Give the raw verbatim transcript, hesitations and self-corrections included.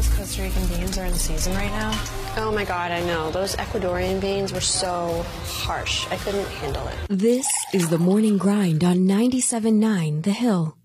those Costa Rican beans are in season right now? Oh my God, I know. Those Ecuadorian beans were so harsh. I couldn't handle it. This is The Morning Grind on ninety-seven point nine The Hill.